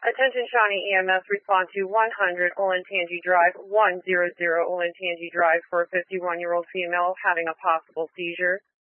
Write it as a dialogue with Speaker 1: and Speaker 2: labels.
Speaker 1: Attention Shawnee EMS, respond to 100 Olentangy Drive, 100 Olentangy Drive for a 51-year-old female having a possible seizure.